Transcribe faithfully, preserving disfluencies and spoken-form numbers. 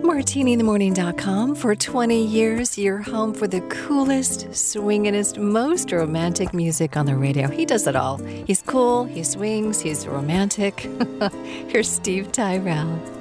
martini in the morning dot com. For twenty years, your home for the coolest, swingingest, most romantic music on the radio. He does it all. He's cool, he swings, he's romantic. Here's Steve Tyrell.